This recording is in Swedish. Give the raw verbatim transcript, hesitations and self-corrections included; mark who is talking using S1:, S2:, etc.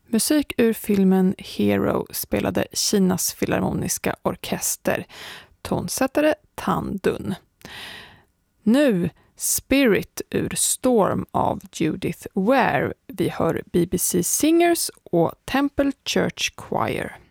S1: Musik ur filmen Hero spelade Kinas filharmoniska orkester, tonsättare Tan Dun. Nu Spirit ur Storm av Judith Ware. Vi hör B B C Singers och Temple Church Choir.